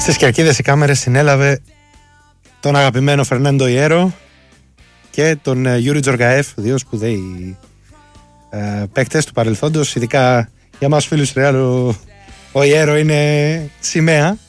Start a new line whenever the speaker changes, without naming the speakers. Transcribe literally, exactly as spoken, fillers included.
Στις Κερκίδες οι κάμερες συνέλαβε τον αγαπημένο Φερνάντο Ιέρο και τον Γιούρι Τζοργαέφ, δύο σπουδαίοι ε, παίκτες του παρελθόντος. Ειδικά για μας φίλους Ρεάλ ο, ο Ιέρο είναι σημαία.